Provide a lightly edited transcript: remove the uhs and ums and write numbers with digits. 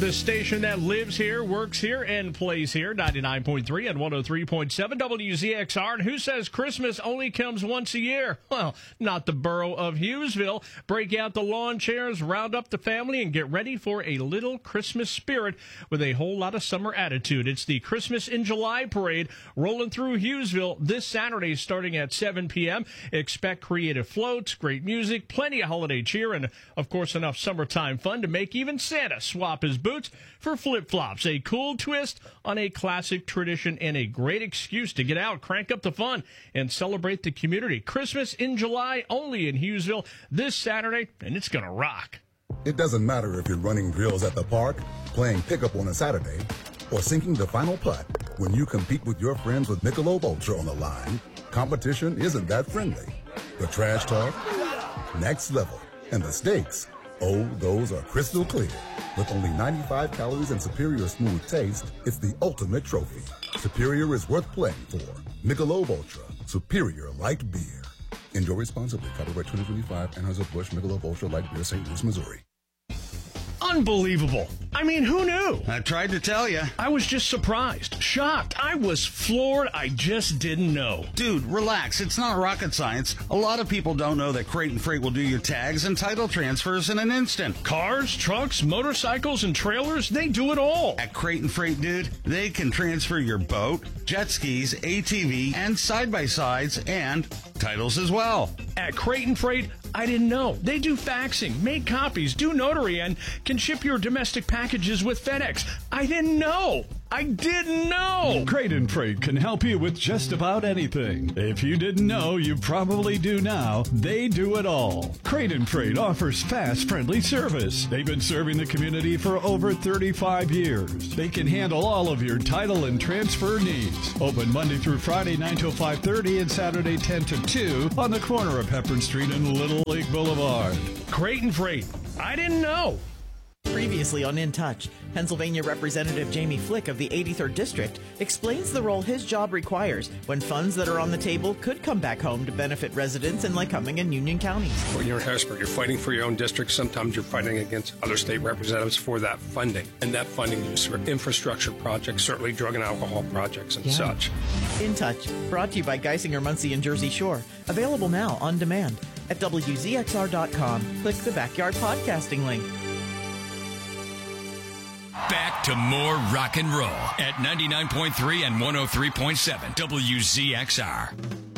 The station that lives here, works here, and plays here, 99.3 and 103.7 WZXR. And who says Christmas only comes once a year? Well, not the borough of Hughesville. Break out the lawn chairs, round up the family, and get ready for a little Christmas spirit with a whole lot of summer attitude. It's the Christmas in July parade rolling through Hughesville this Saturday starting at 7 p.m. Expect creative floats, great music, plenty of holiday cheer, and, of course, enough summertime fun to make even Santa swap his boots for flip-flops. A cool twist on a classic tradition and a great excuse to get out, crank up the fun, and celebrate the community. Christmas in July only in Hughesville this Saturday, and it's going to rock. It doesn't matter if you're running drills at the park, playing pickup on a Saturday, or sinking the final putt. When you compete with your friends with Michelob Ultra on the line, competition isn't that friendly. The trash talk, next level, and the stakes, oh, those are crystal clear. With only 95 calories and superior smooth taste, it's the ultimate trophy. Superior is worth playing for. Michelob Ultra, superior light beer. Enjoy responsibly. Copyright 2025, Anheuser-Busch Michelob Ultra Light Beer, St. Louis, Missouri. Unbelievable. I mean, who knew? I tried to tell you. I was just surprised, shocked. I was floored. I just didn't know. Dude, relax. It's not rocket science. A lot of people don't know that Crate and Freight will do your tags and title transfers in an instant. Cars, trucks, motorcycles, and trailers, they do it all. At Crate and Freight, dude, they can transfer your boat, jet skis, ATV, and side-by-sides, and titles as well. At Crate and Freight, I didn't know. They do faxing, make copies, do notary, and can ship your domestic packages with FedEx. I didn't know. I didn't know. Crate and Freight can help you with just about anything. If you didn't know, you probably do now. They do it all. Crate and Freight offers fast, friendly service. They've been serving the community for over 35 years. They can handle all of your title and transfer needs. Open Monday through Friday, 9 till 5:30, and Saturday, 10 to 2 on the corner of Hepburn Street and Little League Boulevard. Crate and Freight. I didn't know. Previously on In Touch, Pennsylvania Representative Jamie Flick of the 83rd District explains the role his job requires when funds that are on the table could come back home to benefit residents in Lycoming and Union counties. When you're in Harrisburg, you're fighting for your own district. Sometimes you're fighting against other state representatives for that funding. And that funding is for infrastructure projects, certainly drug and alcohol projects and such. In Touch, brought to you by Geisinger, Muncie, and Jersey Shore. Available now on demand at WZXR.com. Click the Backyard Podcasting link. Back to more rock and roll at 99.3 and 103.7 WZXR.